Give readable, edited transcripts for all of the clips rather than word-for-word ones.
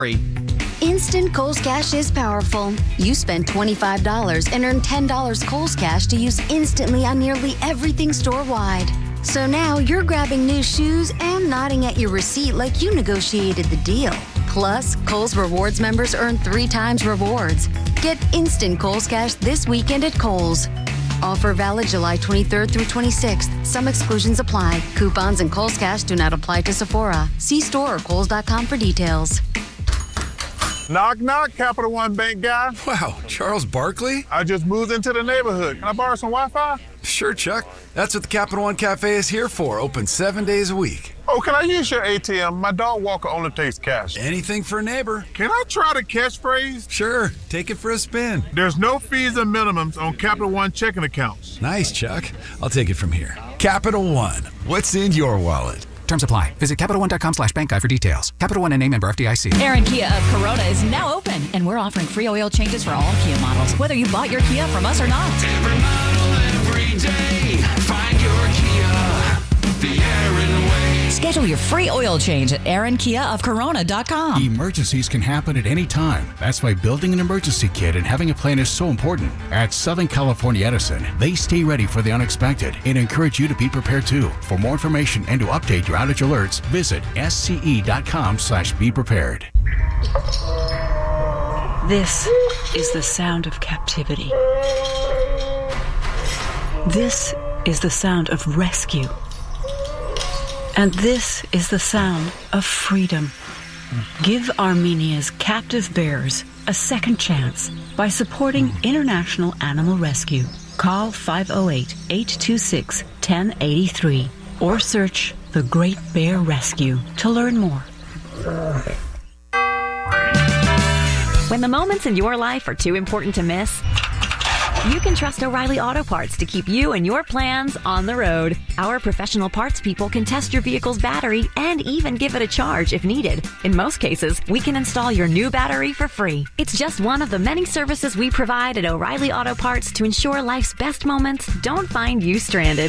Instant Kohl's Cash is powerful. You spend $25 and earn $10 Kohl's Cash to use instantly on nearly everything store-wide. So now you're grabbing new shoes and nodding at your receipt like you negotiated the deal. Plus, Kohl's Rewards members earn 3 times rewards. Get instant Kohl's Cash this weekend at Kohl's. Offer valid July 23rd through 26th. Some exclusions apply. Coupons and Kohl's Cash do not apply to Sephora. See store or Kohls.com for details. Knock, knock, Capital One Bank guy. Wow, Charles Barkley? I just moved into the neighborhood. Can I borrow some Wi-Fi? Sure, Chuck. That's what the Capital One Cafe is here for. Open 7 days a week. Oh, can I use your ATM? My dog walker only takes cash. Anything for a neighbor. Can I try the catchphrase? Sure, take it for a spin. There's no fees and minimums on Capital One checking accounts. Nice, Chuck. I'll take it from here. Capital One. What's in your wallet? Terms apply. Visit CapitalOne.com/bankguide for details. Capital One and name member FDIC. Aaron Kia of Corona is now open, and we're offering free oil changes for all Kia models, whether you bought your Kia from us or not. Every model, every day. Find your Kia the Aaron way. Schedule your free oil change at AaronKiaofCorona.com. Emergencies can happen at any time. That's why building an emergency kit and having a plan is so important. At Southern California Edison, they stay ready for the unexpected and encourage you to be prepared too. For more information and to update your outage alerts, visit sce.com/beprepared. This is the sound of captivity. This is the sound of rescue. And this is the sound of freedom. Give Armenia's captive bears a second chance by supporting International Animal Rescue. Call 508-826-1083 or search The Great Bear Rescue to learn more. When the moments in your life are too important to miss, you can trust O'Reilly Auto Parts to keep you and your plans on the road. Our professional parts people can test your vehicle's battery and even give it a charge if needed. In most cases, we can install your new battery for free. It's just one of the many services we provide at O'Reilly Auto Parts to ensure life's best moments don't find you stranded.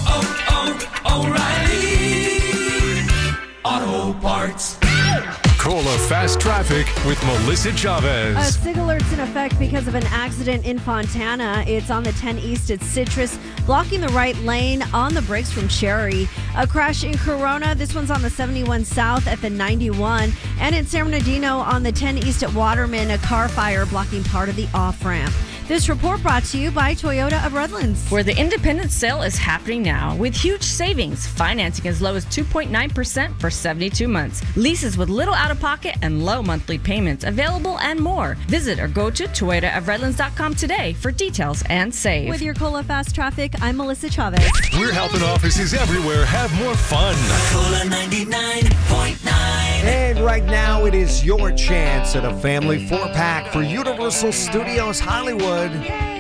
O'Reilly Auto Parts. Cola Fast Traffic with Melissa Chavez. A SIG alert's in effect because of an accident in Fontana. It's on the 10 East at Citrus, blocking the right lane on the brakes from Cherry. A crash in Corona. This one's on the 71 South at the 91. And in San Bernardino on the 10 East at Waterman, a car fire blocking part of the off-ramp. This report brought to you by Toyota of Redlands, where the independent sale is happening now with huge savings. Financing as low as 2.9% for 72 months. Leases with little out-of-pocket and low monthly payments available and more. Visit or go to ToyotaofRedlands.com today for details and save. With your Cola Fast Traffic, I'm Melissa Chavez. We're helping offices everywhere have more fun. Cola 99.9. And right now it is your chance at a family 4-pack for Universal Studios Hollywood.